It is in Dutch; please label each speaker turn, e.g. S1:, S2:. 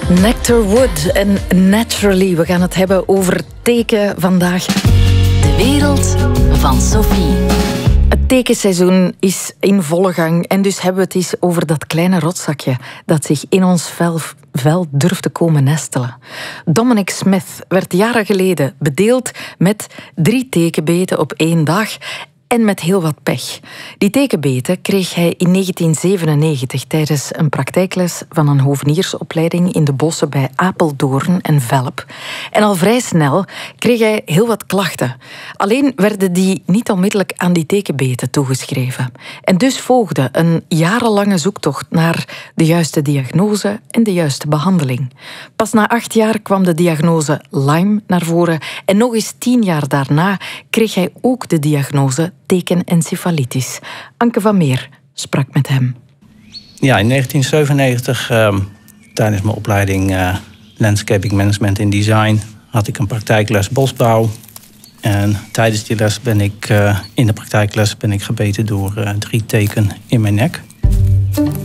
S1: Nectar Wood en Naturally. We gaan het hebben over teken vandaag.
S2: De wereld van Sophie.
S1: Het tekenseizoen is in volle gang en dus hebben we het eens over dat kleine rotzakje dat zich in ons vel durft te komen nestelen. Dominic Smith werd jaren geleden bedeeld met 3 tekenbeten op 1 dag en met heel wat pech. Die tekenbeten kreeg hij in 1997 tijdens een praktijkles van een hoveniersopleiding in de bossen bij Apeldoorn en Velp. En al vrij snel kreeg hij heel wat klachten. Alleen werden die niet onmiddellijk aan die tekenbeten toegeschreven. En dus volgde een jarenlange zoektocht naar de juiste diagnose en de juiste behandeling. Pas na 8 jaar kwam de diagnose Lyme naar voren en nog eens 10 jaar daarna kreeg hij ook de diagnose tekenencefalitis. Anke van Meer sprak met hem.
S3: Ja, in 1997, tijdens mijn opleiding Landscaping Management in Design, had ik een praktijkles bosbouw. En tijdens die les in de praktijkles ben ik gebeten door 3 teken in mijn nek.